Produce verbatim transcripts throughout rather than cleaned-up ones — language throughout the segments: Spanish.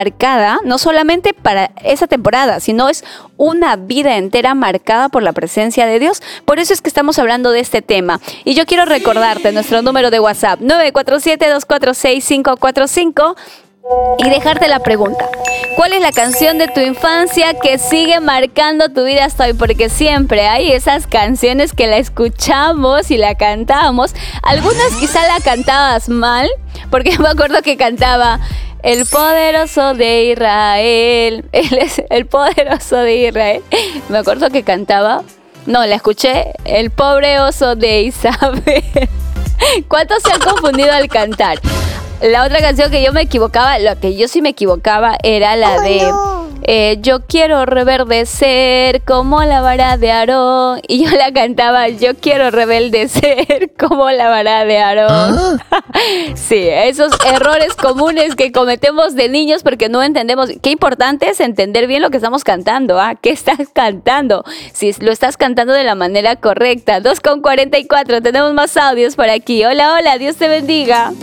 marcada, no solamente para esa temporada, sino es una vida entera marcada por la presencia de Dios. Por eso es que estamos hablando de este tema. Y yo quiero recordarte nuestro número de WhatsApp, nueve cuatro siete, dos cuatro seis, cinco cuatro cinco, y dejarte la pregunta: ¿cuál es la canción de tu infancia que sigue marcando tu vida hasta hoy? Porque siempre hay esas canciones que la escuchamos y la cantamos. Algunas quizá la cantabas mal, porque me acuerdo que cantaba el poderoso de Israel. Él es el poderoso de Israel. Me acuerdo que cantaba, no, la escuché, el pobre oso de Isabel. ¿Cuántos se han confundido al cantar? La otra canción que yo me equivocaba, lo que yo sí me equivocaba, era la oh, de no. eh, yo quiero reverdecer como la vara de Aarón. Y yo la cantaba, yo quiero rebeldecer como la vara de Aarón. ¿Ah? Sí, esos errores comunes que cometemos de niños porque no entendemos. Qué importante es entender bien lo que estamos cantando. ¿Ah? ¿Qué estás cantando? Si lo estás cantando de la manera correcta. dos con cuarenta y cuatro, tenemos más audios por aquí. Hola, hola, Dios te bendiga.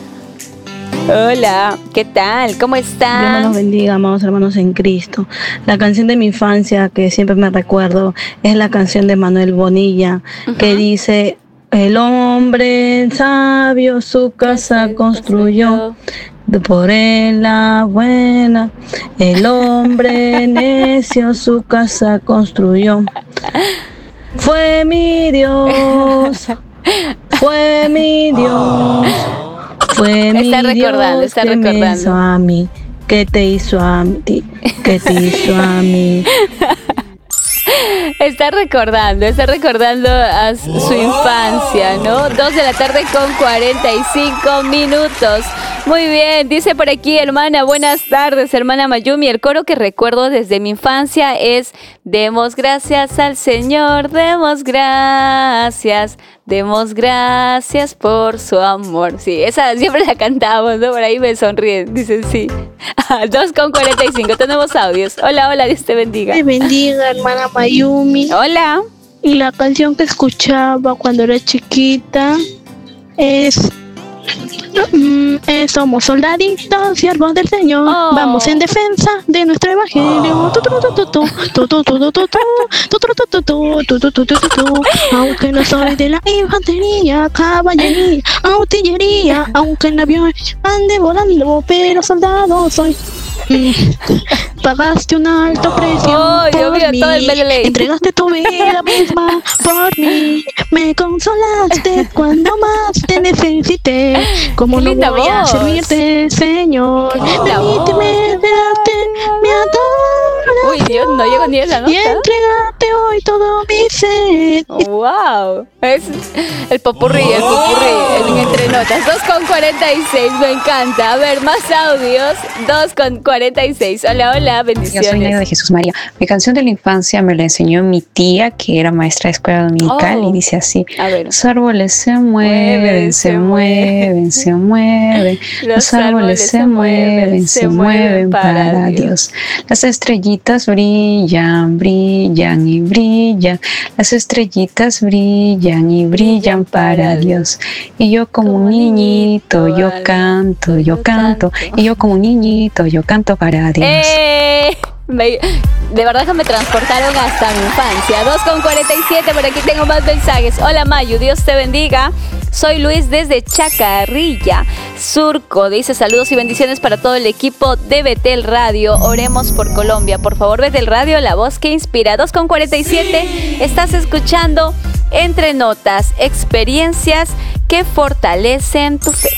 Hola, ¿qué tal? ¿Cómo están? Dios nos bendiga, amados hermanos en Cristo. La canción de mi infancia que siempre me recuerdo es la canción de Manuel Bonilla, uh-huh, que dice: el hombre sabio su casa construyó, por él la buena. El hombre necio su casa construyó. Fue mi Dios, fue mi Dios. Fue mi está recordando, Dios está que recordando. me hizo a mí, que te hizo a ti, que te hizo a mí. Está recordando, está recordando a su oh. infancia, ¿no? Dos de la tarde con cuarenta y cinco minutos. Muy bien, dice por aquí, hermana, buenas tardes, hermana Mayumi. El coro que recuerdo desde mi infancia es: demos gracias al Señor, demos gracias, demos gracias por su amor. Sí, esa siempre la cantamos, ¿no? Por ahí me sonríen, dicen sí. dos con cuarenta y cinco, tenemos audios. Hola, hola, Dios te bendiga. Te bendiga, hermana Mayumi. Hola. Y la canción que escuchaba cuando era chiquita es... Mm, eh, somos soldaditos, siervos del Señor. Oh. Vamos en defensa de nuestro evangelio. Aunque no soy de la infantería, caballería, artillería, aunque en avión ande volando, pero soldado soy. Mm. Pagaste un alto precio oh, por mí, todo el entregaste tu vida misma por mí, me consolaste cuando más te necesité. Como no voy voz. a servirte, Señor, permíteme darte mi adoración. Uy, Dios, no llego ni a esa nota. Y entregarte hoy todo mi ser. Wow, es el popurrí, el popurrí en Entre Notas. dos con cuarenta y seis, me encanta. A ver, más audios. dos con cuarenta y seis. Hola, hola, bendiciones. Yo soy Nena de Jesús María. Mi canción de la infancia me la enseñó mi tía, que era maestra de escuela dominical, oh. y dice así: a ver. Los árboles se mueven, se mueven, se mueven. Los, Los árboles, árboles se mueven, se mueven para Dios. Dios. Las estrellitas brillan, brillan y brillan. Las estrellitas brillan y brillan para Dios. Y yo como un niñito, yo canto, yo canto. Y yo como un niñito, yo canto para Dios. ¡Eh! Me, de verdad que me transportaron hasta mi infancia. dos con cuarenta y siete, por aquí tengo más mensajes. Hola Mayu, Dios te bendiga. Soy Luis desde Chacarrilla, Surco. Dice: saludos y bendiciones para todo el equipo de Betel Radio. Oremos por Colombia. Por favor, Betel Radio, la voz que inspira. dos con cuarenta y siete, estás escuchando Entre Notas, experiencias que fortalecen tu fe.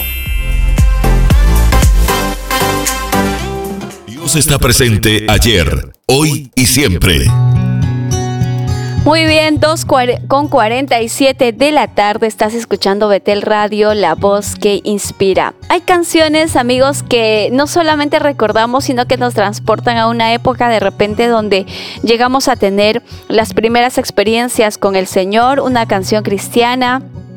Dios está presente ayer, hoy y siempre. Muy bien, dos con cuarenta y siete de la tarde, estás escuchando Betel Radio, la voz que inspira. Hay canciones, amigos, que no solamente recordamos, sino que nos transportan a una época de repente donde llegamos a tener las primeras experiencias con el Señor, una canción cristiana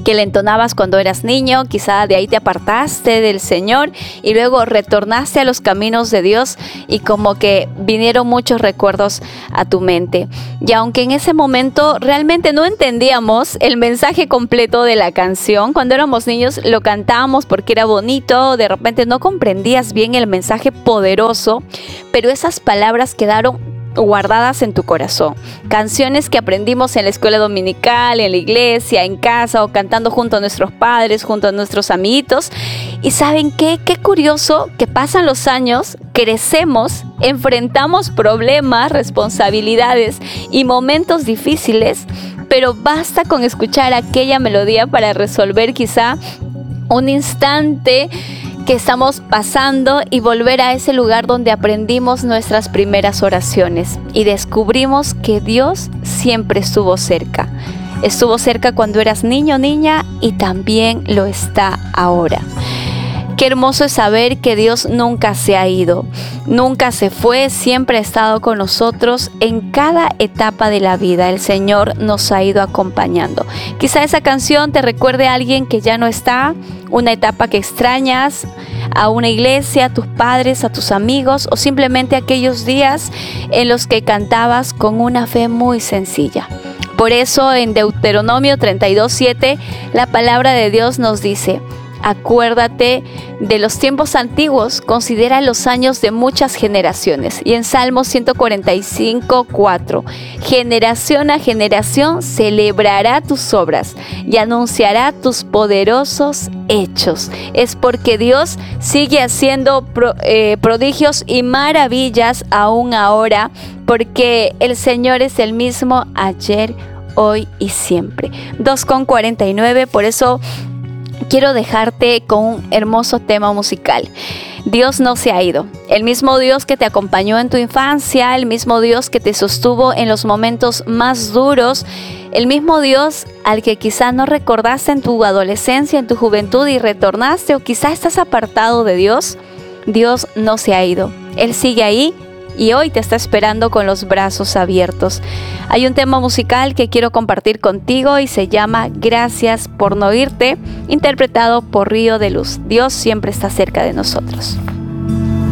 que le entonabas cuando eras niño, quizá de ahí te apartaste del Señor y luego retornaste a los caminos de Dios y como que vinieron muchos recuerdos a tu mente. Y aunque en ese momento realmente no entendíamos el mensaje completo de la canción, cuando éramos niños lo cantábamos porque era bonito, de repente no comprendías bien el mensaje poderoso, pero esas palabras quedaron guardadas en tu corazón. Canciones que aprendimos en la escuela dominical, en la iglesia, en casa o cantando junto a nuestros padres, junto a nuestros amiguitos. Y ¿saben qué? Qué curioso que pasan los años, crecemos, enfrentamos problemas, responsabilidades y momentos difíciles, pero basta con escuchar aquella melodía para resolver quizá un instante que estamos pasando y volver a ese lugar donde aprendimos nuestras primeras oraciones y descubrimos que Dios siempre estuvo cerca. Estuvo cerca cuando eras niño o niña y también lo está ahora. Qué hermoso es saber que Dios nunca se ha ido, nunca se fue, siempre ha estado con nosotros en cada etapa de la vida. El Señor nos ha ido acompañando. Quizá esa canción te recuerde a alguien que ya no está, una etapa que extrañas, a una iglesia, a tus padres, a tus amigos o simplemente aquellos días en los que cantabas con una fe muy sencilla. Por eso en Deuteronomio treinta y dos siete la palabra de Dios nos dice: acuérdate de los tiempos antiguos, considera los años de muchas generaciones. Y en Salmos ciento cuarenta y cinco cuatro, generación a generación celebrará tus obras y anunciará tus poderosos hechos. Es porque Dios sigue haciendo pro, eh, prodigios y maravillas aún ahora, porque el Señor es el mismo ayer, hoy y siempre. dos con cuarenta y nueve, por eso quiero dejarte con un hermoso tema musical. Dios no se ha ido. El mismo Dios que te acompañó en tu infancia, el mismo Dios que te sostuvo en los momentos más duros, el mismo Dios al que quizá no recordaste en tu adolescencia, en tu juventud y retornaste, o quizá estás apartado de Dios. Dios no se ha ido. Él sigue ahí y hoy te está esperando con los brazos abiertos. Hay un tema musical que quiero compartir contigo y se llama Gracias por no irte, interpretado por Río de Luz. Dios siempre está cerca de nosotros.